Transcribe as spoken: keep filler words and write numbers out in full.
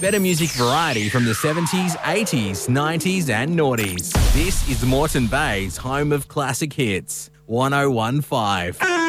better music variety from the seventies, eighties, nineties and noughties. This is Moreton Bay's home of classic hits. one oh one point five.